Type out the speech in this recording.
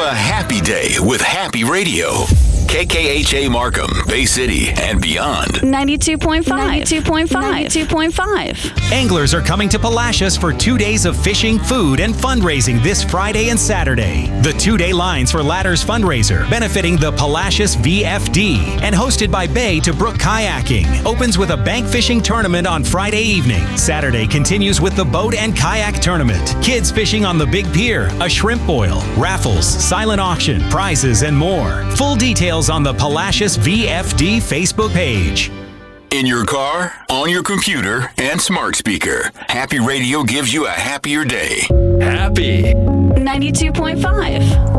a happy day with Happy Radio. KKHA Markham, Bay City, and beyond. 92.5. 92.5. 92.5. Anglers are coming to Palacios for 2 days of fishing, food, and fundraising this Friday and Saturday. The 2-day Lines for Ladders fundraiser, benefiting the Palacios VFD, and hosted by Bay to Brook Kayaking, opens with a bank fishing tournament on Friday evening. Saturday continues with the boat and kayak tournament, kids fishing on the Big Pier, a shrimp boil, raffles, silent auction, prizes, and more. Full details on the Palacios VFD Facebook page. In your car, on your computer, and smart speaker, Happy Radio gives you a happier day. Happy 92.5.